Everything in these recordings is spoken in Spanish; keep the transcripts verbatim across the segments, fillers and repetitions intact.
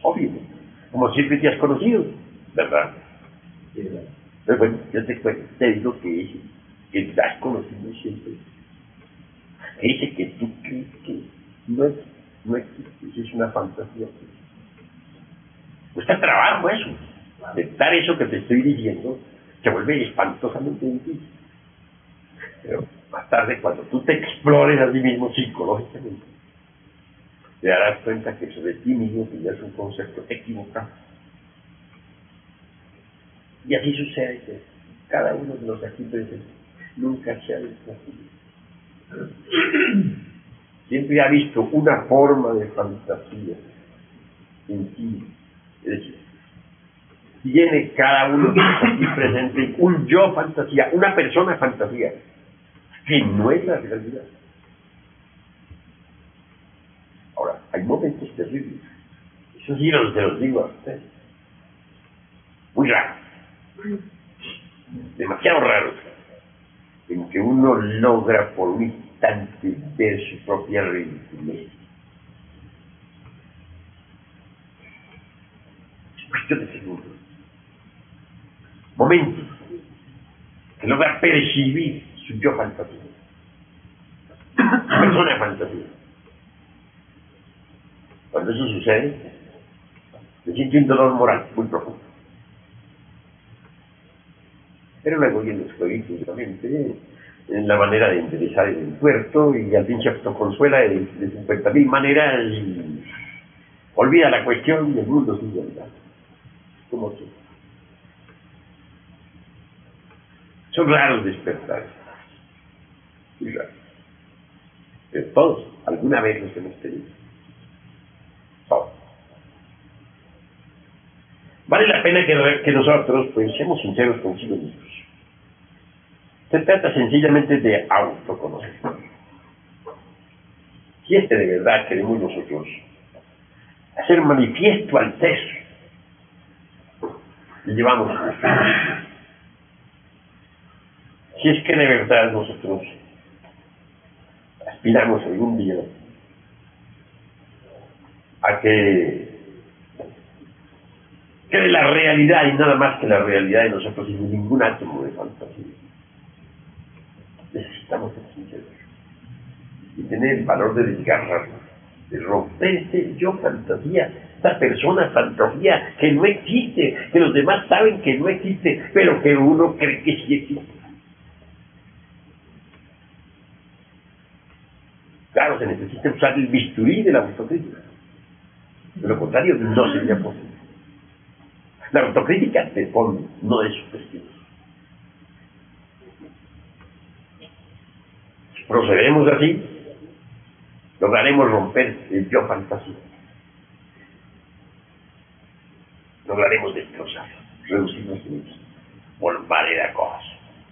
obvio, como siempre te has conocido, ¿verdad? Pero bueno, yo te, te digo que ese que te has conocido siempre, ese que tú crees que no es, no existe, es una fantasía. Cuesta trabajo eso, aceptar eso que te estoy diciendo, se vuelve espantosamente difícil. Pero más tarde, cuando tú te explores a ti mismo psicológicamente, te darás cuenta que sobre ti mismo tienes un concepto equivocado. Y así sucede que cada uno de los aquí presentes nunca se ha visto así. Siempre ha visto una forma de fantasía en ti. Es decir, tiene cada uno de los aquí presentes un yo fantasía, una persona fantasía, que no es la realidad. Ahora, hay momentos terribles. Eso sí se los digo a ustedes. Muy raros. Demasiado raros. En que uno logra por un instante ver su propia ridiculez. Es cuestión de segundos. Momentos que logra percibir su yo fantasía. Su persona fantasía. Cuando eso sucede, se siente un dolor moral muy profundo. Pero luego viene los jueguitos de la mente, en la manera de enderezar el puerto, y al fin se autoconsuela de, de cincuenta mil maneras y olvida la cuestión del mundo sin verdad. Como que son raros despertares. Muy raros. Pero todos, alguna vez los hemos tenido. Todos. Vale la pena que, que nosotros, pues, seamos sinceros consigo mismos. Se trata sencillamente de autoconocer. Si este de verdad queremos nosotros hacer manifiesto al ser, le llevamos a si es que de verdad nosotros aspiramos algún día a que, que de la realidad y nada más que la realidad de nosotros sin ningún átomo de fantasía, necesitamos ser sinceros y tener el valor de desgarrarnos, de romper este yo fantasía, esta persona fantasía que no existe, que los demás saben que no existe, pero que uno cree que sí existe. Claro, se necesita usar el bisturí de la autocrítica. De lo contrario, no sería posible. La autocrítica de fondo, no es subjetiva. Si procedemos así, lograremos romper el yo fantasía. Lograremos destrozar, reducirnos por variedad de cosas.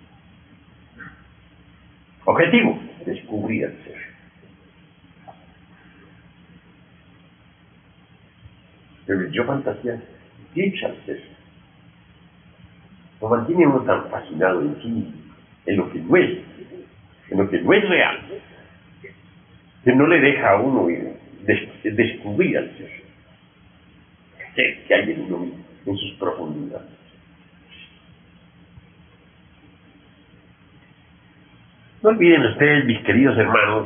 Objetivo, descubrir el ser. Pero el yo fantasía eclipsa al ser. Lo mantiene uno tan fascinado en sí, en lo que no es, en lo que no es real, que no le deja a uno des descubrir al ser, ser que hay en uno mismo, en sus profundidades. No olviden ustedes, mis queridos hermanos,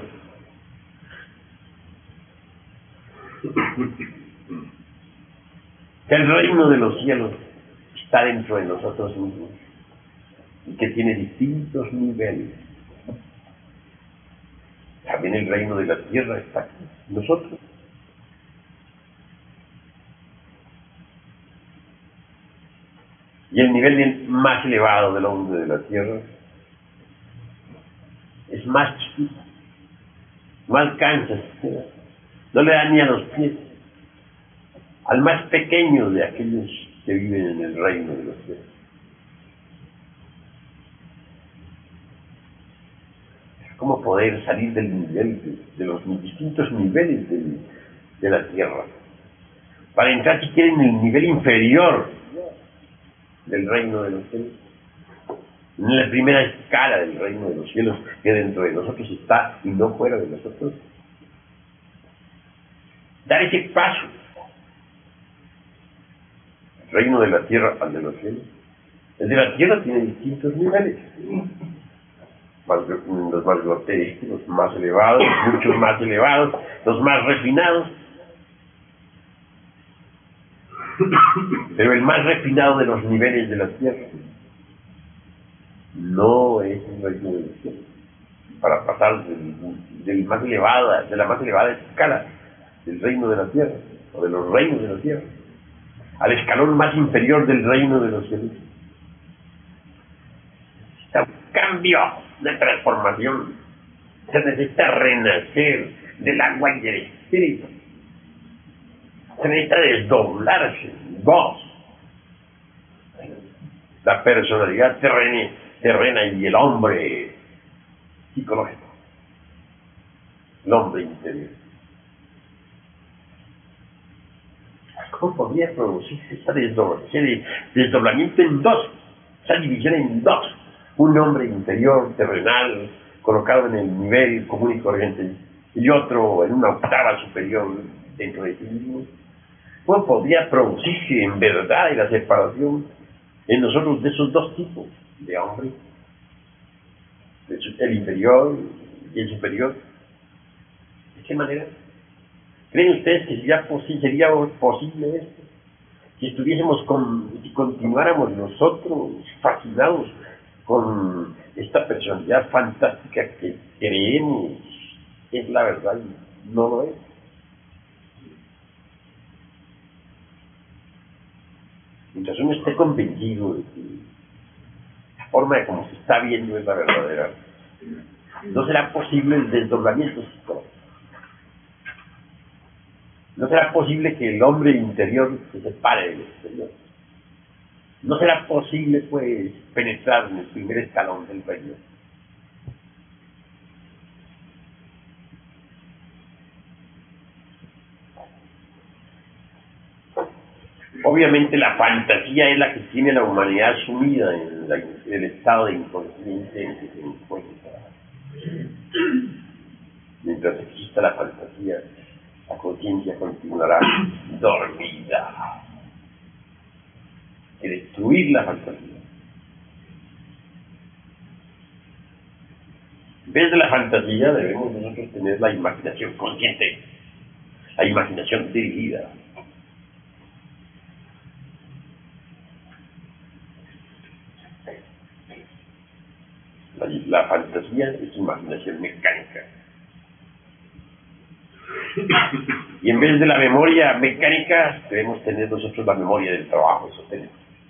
que el reino de los cielos está dentro de nosotros mismos y que tiene distintos niveles. También el reino de la tierra está aquí, nosotros. Y el nivel más elevado del hombre de la tierra es más chiquito, no alcanza, no le da ni a los pies. Al más pequeño de aquellos que viven en el reino de los cielos. ¿Cómo poder salir del nivel, de, de los distintos niveles de, de la tierra? Para entrar, si quieren, en el nivel inferior del reino de los cielos. En la primera escala del reino de los cielos, que dentro de nosotros está y no fuera de nosotros. Dar ese paso reino de la tierra al de los cielos. El de la tierra tiene distintos niveles. Más, los más grotescos, los más elevados, muchos más elevados, los más refinados. Pero el más refinado de los niveles de la tierra no es el reino de los cielos. Para pasar del, del más elevada, de la más elevada escala del reino de la tierra, o de los reinos de la tierra, al escalón más inferior del reino de los cielos. Está un cambio de transformación. Se necesita renacer del agua y del espíritu. Se necesita desdoblarse dos. La personalidad terrena, terrena y el hombre psicológico. El hombre interior. ¿Cómo podría producirse esa desdoblamiento, desdoblamiento en dos? Esa división en dos. Un hombre interior, terrenal, colocado en el nivel común y corriente, y otro en una octava superior dentro de sí mismo. ¿Cómo podría producirse en verdad la separación en nosotros de esos dos tipos de hombre? El inferior y el superior. ¿De qué manera? ¿Creen ustedes que sería, posi sería posible esto? Si estuviésemos con, si continuáramos nosotros fascinados con esta personalidad fantástica que creemos es la verdad y no lo es. Mientras uno esté convencido de que la forma de cómo se está viendo es la verdadera, no será posible el desdoblamiento psicológico. No será posible que el hombre interior se separe del exterior. No será posible, pues, penetrar en el primer escalón del reino. Obviamente la fantasía es la que tiene la humanidad sumida en, la, en el estado de inconsciencia en que se encuentra. Mientras exista la fantasía, la conciencia continuará dormida. Hay que destruir la fantasía. En vez de la fantasía debemos nosotros tener la imaginación consciente, la imaginación dirigida. La, la fantasía es imaginación mecánica. Y en vez de la memoria mecánica, debemos tener nosotros la memoria del trabajo, eso tenemos.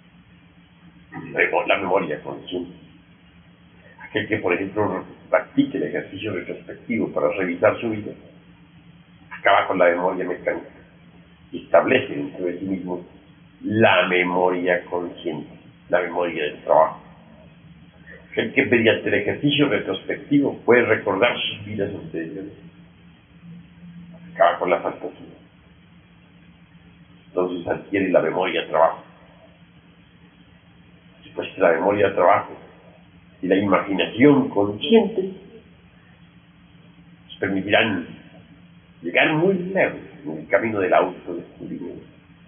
La memoria consciente. Aquel que, por ejemplo, practique el ejercicio retrospectivo para revisar su vida, acaba con la memoria mecánica y establece dentro de sí mismo la memoria consciente, la memoria del trabajo. Aquel que mediante el ejercicio retrospectivo puede recordar sus vidas anteriores, acaba con la fantasía. Entonces adquiere la memoria de trabajo. Después de la memoria de trabajo y la imaginación consciente nos permitirán llegar muy lejos en el camino del autodescubrimiento.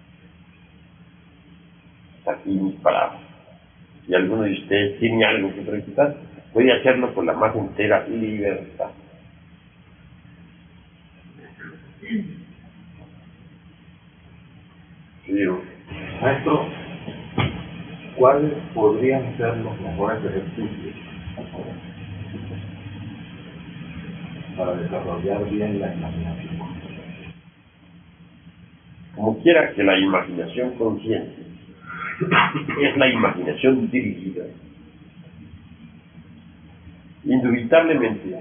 Hasta aquí mis palabras. Si alguno de ustedes tiene algo que preguntar, puede hacerlo con la más entera libertad. Sí, maestro, ¿cuáles podrían ser los mejores ejercicios para desarrollar bien la imaginación? Como quiera que la imaginación consciente es la imaginación dirigida, indubitablemente,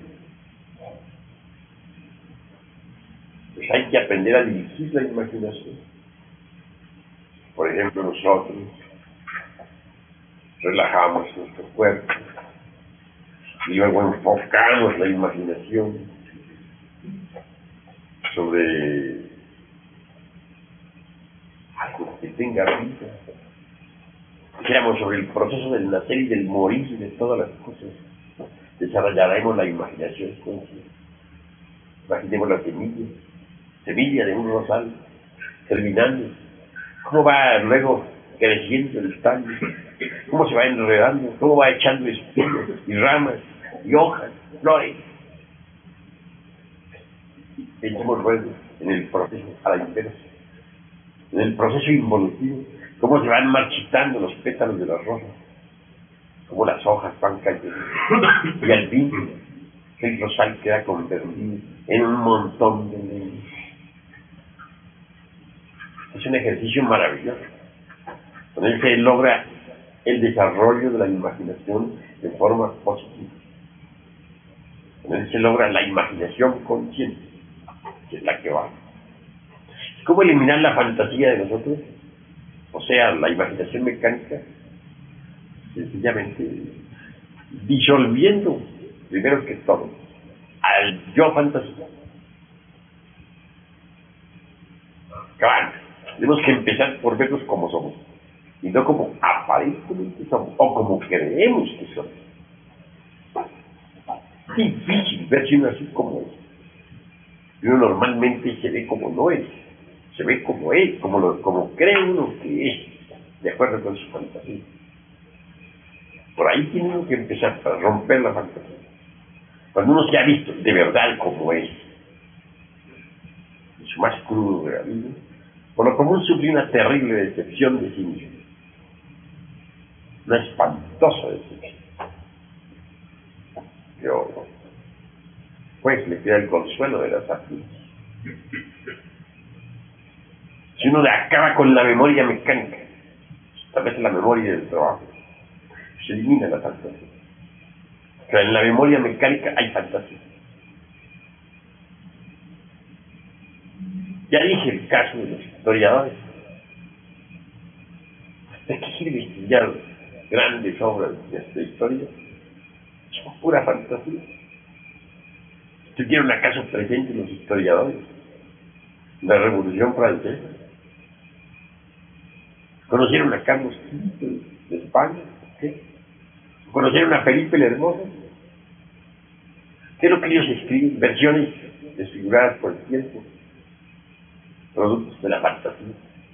pues hay que aprender a dirigir la imaginación. Por ejemplo, nosotros relajamos nuestro cuerpo y luego enfocamos la imaginación sobre algo que tenga vida. Dijéramos sobre el proceso del nacer y del morir y de todas las cosas. Desarrollaremos la imaginación consciente. Imaginemos la semilla, semilla de un rosal, germinando. ¿Cómo va luego creciendo el tallo, cómo se va enredando, cómo va echando espinas y ramas y hojas, flores. Echamos ruedos en el proceso a la inversa, en el proceso involutivo, cómo se van marchitando los pétalos de las rosas, cómo las hojas van cayendo, y al fin el rosal queda convertido en un montón de leña. Es un ejercicio maravilloso. Con él se logra el desarrollo de la imaginación de forma positiva. Con él se logra la imaginación consciente, que es la que va. ¿Cómo eliminar la fantasía de nosotros? O sea, la imaginación mecánica, sencillamente disolviendo, primero que todo, al yo fantasía. Claro, tenemos que empezar por vernos como somos, y no como aparentemente somos, o como creemos que somos. Es difícil verse uno así como es. Y uno normalmente se ve como no es, se ve como es, como, lo, como cree uno que es, de acuerdo con su fantasía. Por ahí tiene uno que empezar para romper la fantasía. Cuando uno se ha visto de verdad como es, en su más crudo realismo, por lo común sufre una terrible decepción de sí mismo. Una espantosa decepción. Pero, pues, le queda el consuelo de las aflicciones. Si uno le acaba con la memoria mecánica, tal vez la memoria del trabajo, se elimina la fantasía. Pero en la memoria mecánica hay fantasía. Ya dije el caso de los historiadores. ¿De qué sirve estudiar grandes obras de esta historia? Son pura fantasía. ¿Estuvieron acaso presentes los historiadores? La Revolución Francesa. ¿Conocieron a Carlos quinto de España? ¿Qué? ¿Conocieron a Felipe el Hermoso? ¿Qué es lo que ellos escriben? Versiones desfiguradas por el tiempo, productos de la fantasía.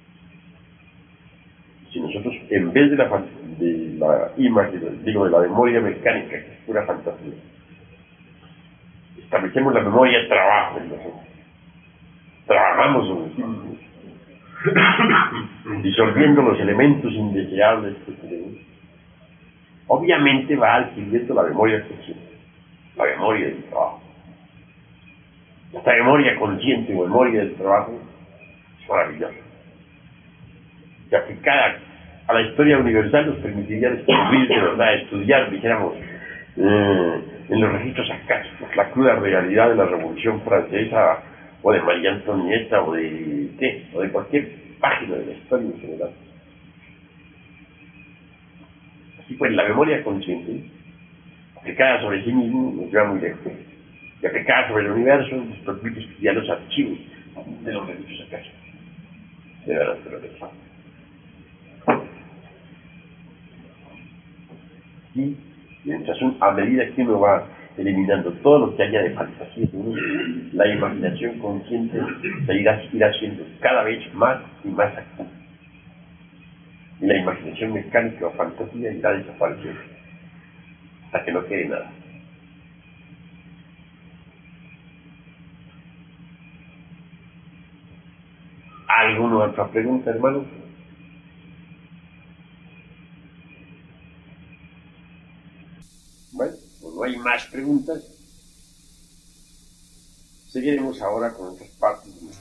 Si nosotros, en vez de la, de la imagen, digo, de la memoria mecánica, que es pura fantasía, establecemos la memoria de trabajo en nosotros, trabajamos sobre sí mismos, disolviendo los elementos indeseables que tenemos, obviamente va adquiriendo la memoria consciente, la memoria del trabajo. Esta memoria consciente o memoria del trabajo es maravillosa, y aplicada a la historia universal nos permitiría descubrir de verdad, estudiar, dijéramos, eh, en los registros acásicos, la cruda realidad de la Revolución Francesa, o de María Antonieta, o de qué, o de cualquier página de la historia en general. Así pues, la memoria consciente, aplicada sobre sí mismo, nos lleva muy lejos, y aplicada sobre el universo, nos permite estudiar los archivos de los registros acásicos, de la naturaleza. Y mientras un, a medida que uno va eliminando todo lo que haya de fantasía, la imaginación consciente se irá, irá siendo cada vez más y más activa. Y la imaginación mecánica o fantasía irá desapareciendo hasta que no quede nada. ¿Alguna otra pregunta, hermano? Bueno, pues no hay más preguntas. Seguiremos ahora con otras partes de nuestro